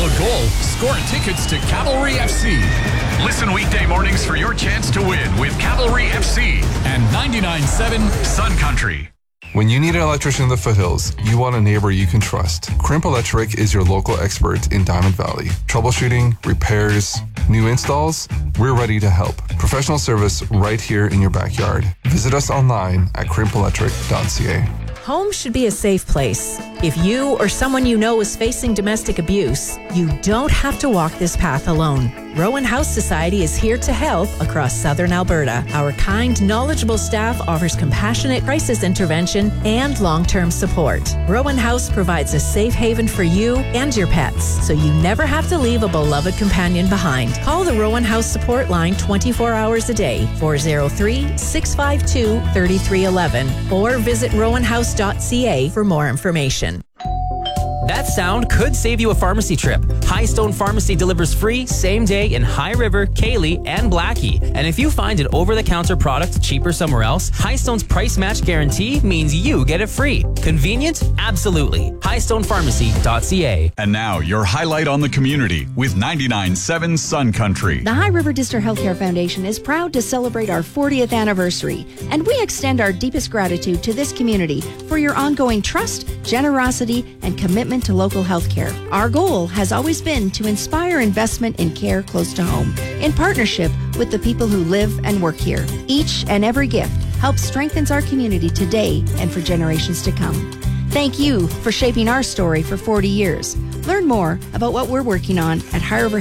the goal. Score tickets to Cavalry FC. Listen weekday mornings for your chance to win with Cavalry FC and 99.7 Sun Country. When you need an electrician in the foothills, you want a neighbor you can trust. Crimp Electric is your local expert in Diamond Valley. Troubleshooting, repairs, new installs, we're ready to help. Professional service right here in your backyard. Visit us online at crimpelectric.ca. Home should be a safe place. If you or someone you know is facing domestic abuse, you don't have to walk this path alone. Rowan House Society is here to help across southern Alberta. Our kind, knowledgeable staff offers compassionate crisis intervention and long-term support. Rowan House provides a safe haven for you and your pets, so you never have to leave a beloved companion behind. Call the Rowan House support line 24 hours a day, 403-652-3311, or visit rowanhouse.ca for more information. That sound could save you a pharmacy trip. Highstone Pharmacy delivers free same day in High River, Cayley, and Blackie. And if you find an over-the-counter product cheaper somewhere else, Highstone's price match guarantee means you get it free. Convenient? Absolutely. HighstonePharmacy.ca. And now your highlight on the community with 99.7 Sun Country. The High River District Healthcare Foundation is proud to celebrate our 40th anniversary, and we extend our deepest gratitude to this community for your ongoing trust, generosity, and commitment to local health care. Our goal has always been to inspire investment in care close to home, in partnership with the people who live and work here. Each and every gift helps strengthen our community today and for generations to come. Thank you for shaping our story for 40 years. Learn more about what we're working on at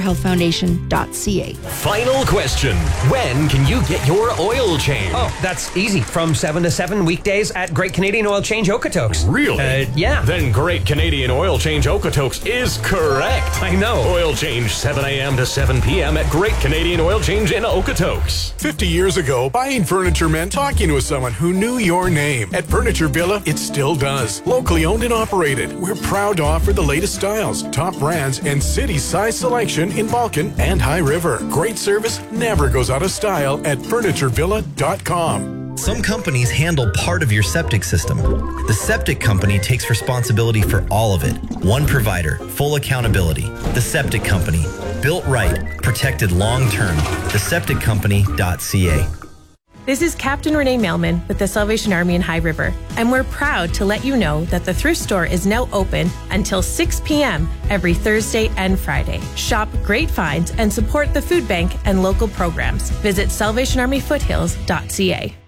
highriverhealthfoundation.ca. Final question. When can you get your oil change? Oh, that's easy. From 7 to 7 weekdays at Great Canadian Oil Change Okotoks. Really? Yeah. Then Great Canadian Oil Change Okotoks is correct. I know. Oil change 7 a.m. to 7 p.m. at Great Canadian Oil Change in Okotoks. 50 years ago, buying furniture meant talking with someone who knew your name. At Furniture Villa, it still does. Locally owned and operated, we're proud to offer the latest styles, top brands, and city-size selection in Balkan and High River. Great service never goes out of style at FurnitureVilla.com. Some companies handle part of your septic system. The septic company takes responsibility for all of it. One provider, full accountability. The Septic Company. Built right, protected long-term. TheSepticCompany.ca. This is Captain Renee Mailman with the Salvation Army in High River, and we're proud to let you know that the thrift store is now open until 6 p.m. every Thursday and Friday. Shop great finds and support the food bank and local programs. Visit SalvationArmyFoothills.ca.